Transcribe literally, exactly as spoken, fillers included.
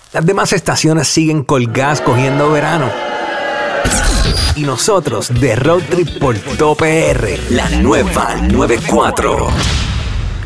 Las demás estaciones siguen colgadas cogiendo verano. Y nosotros de Road Trip por Top P R, la nueva noventa y cuatro.